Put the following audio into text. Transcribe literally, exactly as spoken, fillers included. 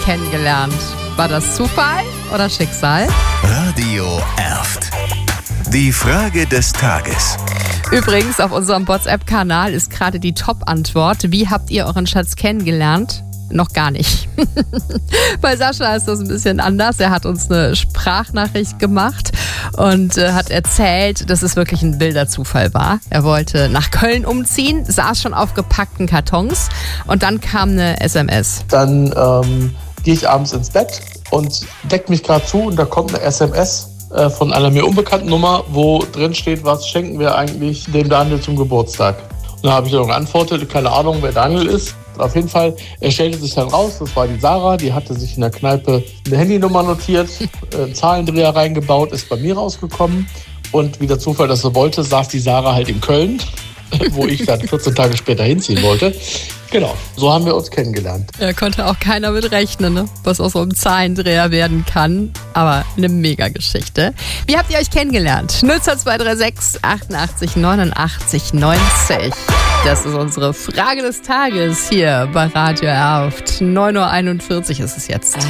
kennengelernt. War das Zufall oder Schicksal? Radio Erft. Die Frage des Tages. Übrigens, auf unserem WhatsApp-Kanal ist gerade die Top-Antwort. Wie habt ihr euren Schatz kennengelernt? Noch gar nicht. Bei Sascha ist das ein bisschen anders. Er hat uns eine Sprachnachricht gemacht und äh, hat erzählt, dass es wirklich ein wilder Zufall war. Er wollte nach Köln umziehen, saß schon auf gepackten Kartons und dann kam eine S M S. Dann ähm, gehe ich abends ins Bett und deckt mich gerade zu und da kommt eine S M S äh, von einer mir unbekannten Nummer, wo drin steht, was schenken wir eigentlich dem Daniel zum Geburtstag. Und da habe ich dann geantwortet, keine Ahnung, wer Daniel ist. Auf jeden Fall, er stellte sich dann raus, das war die Sarah, die hatte sich in der Kneipe eine Handynummer notiert, einen Zahlendreher reingebaut, ist bei mir rausgekommen und wie der Zufall das so wollte, saß die Sarah halt in Köln, wo ich dann vierzehn Tage später hinziehen wollte. Genau, so haben wir uns kennengelernt. Da konnte auch keiner mit rechnen, ne? Was aus so einem Zahlendreher werden kann. Aber eine Mega-Geschichte. Wie habt ihr euch kennengelernt? null zwei drei sechs achtundachtzig neunundachtzig neunzig. Das ist unsere Frage des Tages hier bei Radio Erft. neun Uhr einundvierzig ist es jetzt.